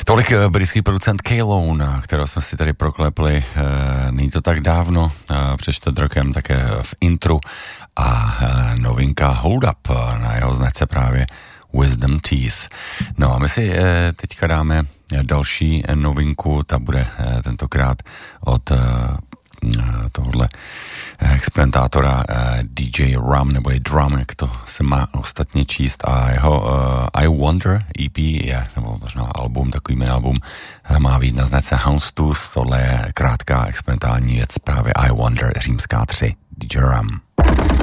Tolik britský producent K-Lone, kterého jsme si tady proklepli, není to tak dávno, před 4 rokem také v intru a novinka Hold Up, na jeho značce právě Wisdom Teeth. No a my si teďka dáme další novinku, ta bude tentokrát od tohohle experimentátora DJ Rum, nebo je Drum, jak to se má ostatně číst, a jeho I Wonder EP je, nebo možná album, takový jmen album, má být na značce Houndstooth. Tohle je krátká experimentální věc, právě I Wonder, římská 3, DJ Rum.